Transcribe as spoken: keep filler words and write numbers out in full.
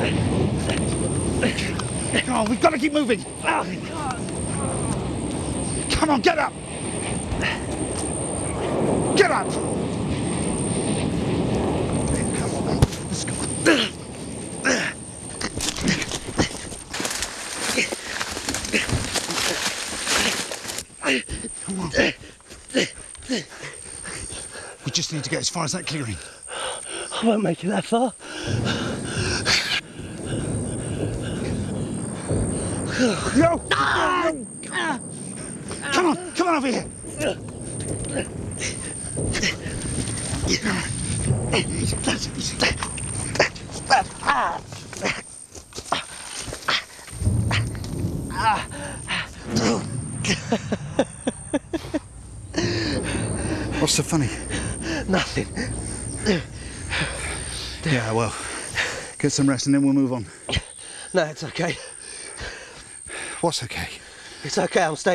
Come on, we've got to keep moving. Come on, get up. Get up. Come on, let's go. Come on. We just need to get as far as that clearing. I won't make it that far. No! Come on, come on over here. What's so funny? Nothing. Yeah, well, get some rest and then we'll move on. No, it's okay. What's okay? It's okay, I'm staying.